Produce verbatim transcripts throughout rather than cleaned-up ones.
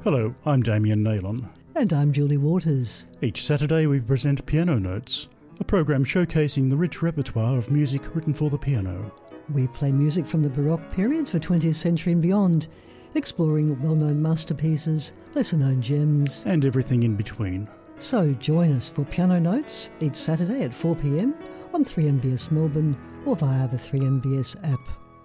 Hello, I'm Damien Naylan. And I'm Julie Waters. Each Saturday we present Piano Notes, a programme showcasing the rich repertoire of music written for the piano. We play music from the Baroque period for twentieth century and beyond, exploring well-known masterpieces, lesser-known gems, and everything in between. So join us for Piano Notes each Saturday at four p m on three M B S Melbourne or via the three M B S app.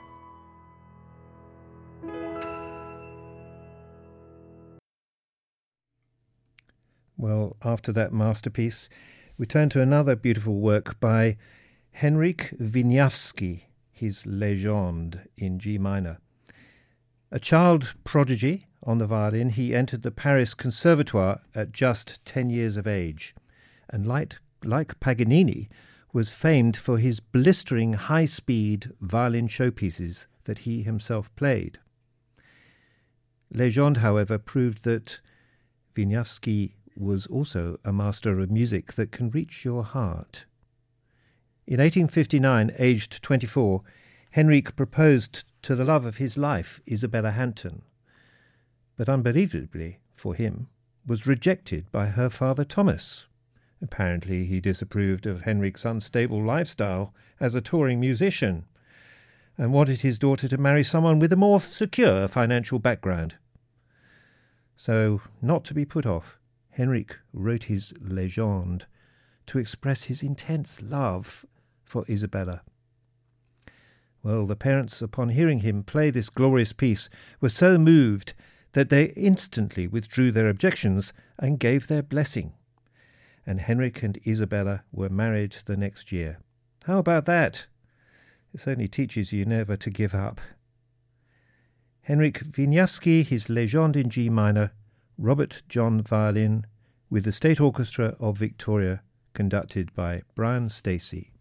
Well, after that masterpiece, we turn to another beautiful work by Henryk Wieniawski, his Légende in G minor. A child prodigy on the violin, he entered the Paris Conservatoire at just ten years of age, and like, like Paganini, was famed for his blistering high-speed violin showpieces that he himself played. Légende, however, proved that Wieniawski was also a master of music that can reach your heart. In eighteen fifty-nine, aged twenty-four, Henryk proposed to the love of his life, Isabella Hampton, but unbelievably for him, was rejected by her father Thomas. Apparently he disapproved of Henryk's unstable lifestyle as a touring musician and wanted his daughter to marry someone with a more secure financial background. So, not to be put off, Henryk wrote his Légende to express his intense love for Isabella. Well, the parents, upon hearing him play this glorious piece, were so moved that they instantly withdrew their objections and gave their blessing. And Henryk and Isabella were married the next year. How about that? This only teaches you never to give up. Henryk Wieniawski, his Légende in G minor, Robert John violin, with the State Orchestra of Victoria, conducted by Brian Stacey.